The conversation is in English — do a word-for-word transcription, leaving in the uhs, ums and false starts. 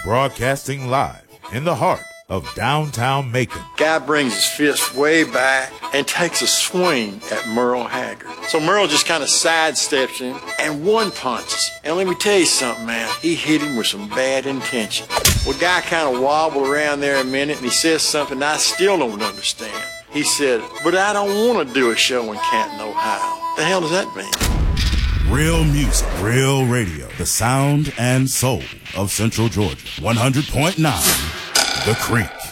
Broadcasting live in the heart of downtown Macon. Guy brings his fist way back and takes a swing at Merle Haggard. So Merle just kind of sidesteps him and one punches. And let me tell you something, man. He hit him with some bad intention. Well, Guy kind of wobbled around there a minute and he says something I still don't understand. He said, "But I don't want to do a show in Canton, Ohio." The hell does that mean? Real music, real radio, the sound and soul of Central Georgia. one hundred point nine The Creek.